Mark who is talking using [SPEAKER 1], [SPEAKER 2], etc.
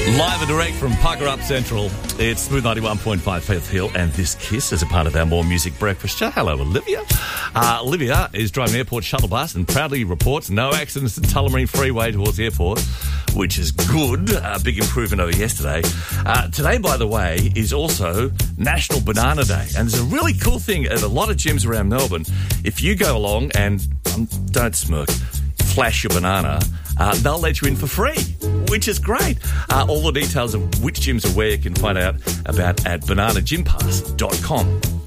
[SPEAKER 1] Live and direct from Pucker Up Central, it's Smooth 91.5 Faith Hill and This Kiss as a part of our More Music Breakfast show. Hello, Olivia. Olivia is driving an airport shuttle bus and proudly reports no accidents at Tullamarine Freeway towards the airport, which is good. A big improvement over yesterday. Today, by the way, is also National Banana Day. And there's a really cool thing at a lot of gyms around Melbourne. If you go along and, don't smirk, flash your banana, they'll let you in for free, which is great. All the details of which gyms are where you can find out about at bananagympass.com.